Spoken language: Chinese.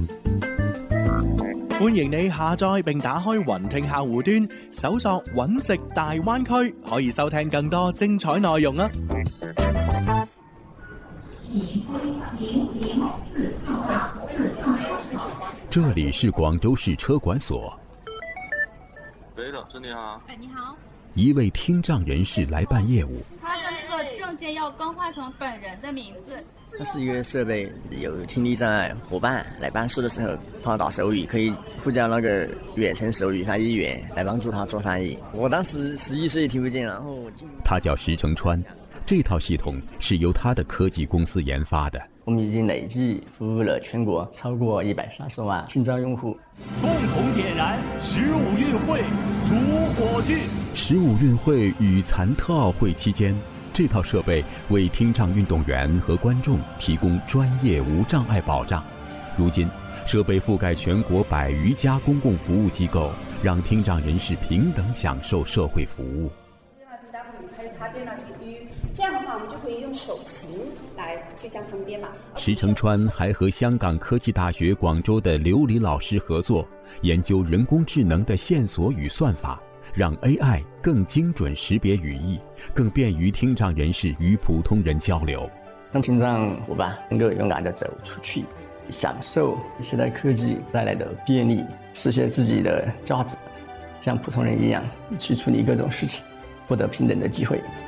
歡迎你下載並打開雲聽客戶端，搜索揾食大灣區，可以收聽更多精彩內容啊！ 這裡是廣州市車管所。 喂，老師你好。 你好。 一位聽障人士來辦業務。 他的那個證件要更換成本人的名字。 它是一個設備，有聽力障礙夥伴來辦事的時候，幫他打手語，可以呼叫那個遠程手語翻譯員來幫助他做翻譯。我當時11歲聽不見，然後他叫石成川，這套系統是由他的科技公司研發的。 我們已經累計服務了全國超過130萬聽障用戶。 共同點燃15運會主火炬。 15運會與殘特奧會期間，這套設備為聽障運動員和觀眾提供專業無障礙保障。如今，設備覆蓋全國100餘家公共服務機構，讓聽障人士平等享受社會服務。 這樣的話，我們就可以用手型來去將它們編碼。 石成川還和香港科技大學廣州的劉黎老師合作，研究人工智能的線索與算法，讓 AI 更精準識別語義，更便於聽障人士與普通人交流。 讓聽障夥伴能夠勇敢地走出去，享受現代科技帶來的便利，實現自己的價值，像普通人一樣去處理各種事情，獲得平等的機會。